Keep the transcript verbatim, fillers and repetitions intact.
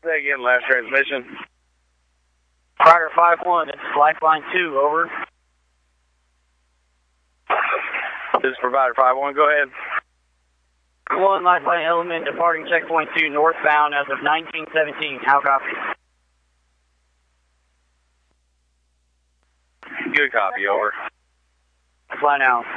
Say again, last transmission. Provider five one, this is Lifeline two, over. This is Provider five one, go ahead. One Lifeline element departing checkpoint two northbound as of nineteen seventeen. How copy? Good copy, over. Fly now.